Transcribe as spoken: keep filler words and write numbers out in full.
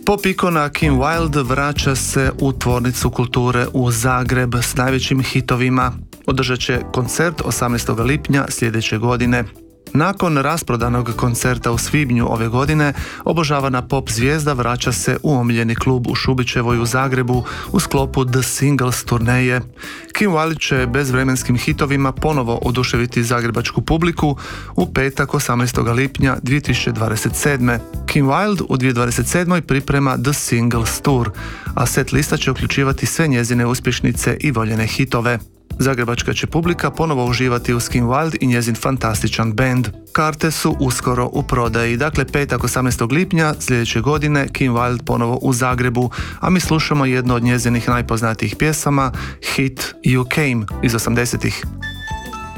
Pop ikona Kim Wilde vraća se u Tvornicu kulture u Zagreb s najvećim hitovima. Održat će koncert osamnaestog lipnja sljedeće godine. Nakon rasprodanog koncerta u svibnju ove godine, obožavana pop zvijezda vraća se u omiljeni klub u Šubićevoj u Zagrebu u sklopu The Singles turneje. Kim Wilde će bezvremenskim hitovima ponovo oduševiti zagrebačku publiku u petak osamnaestog lipnja dvije tisuće dvadeset sedme. Kim Wilde u dvije tisuće dvadeset sedmoj priprema The Singles Tour, a set lista će uključivati sve njezine uspješnice i voljene hitove. Zagrebačka će publika ponovo uživati uz Kim Wilde i njezin fantastičan bend. Karte su uskoro u prodaji, dakle petak osamnaestog lipnja sljedeće godine Kim Wilde ponovo u Zagrebu, a mi slušamo jednu od njezinih najpoznatijih pjesama, hit You Came iz osamdesetih.